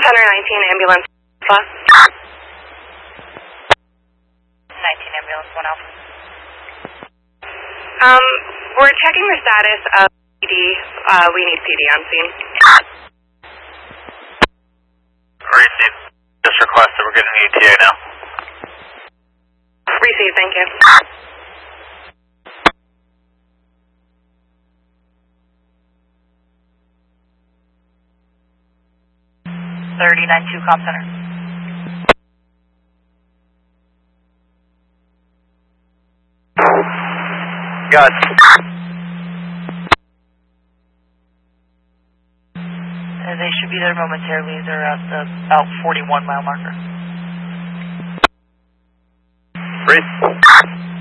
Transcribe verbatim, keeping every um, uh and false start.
Center nineteen, ambulance. nineteen ambulance, one Alpha. Um, we're checking the status of P D. Uh, we need P D on scene. Received. Just request that we're getting E T A now. Received, thank you. thirty ninety-two, comm center. Got it. Uh, they should be there momentarily. They're at the about forty-one mile marker. Breathe.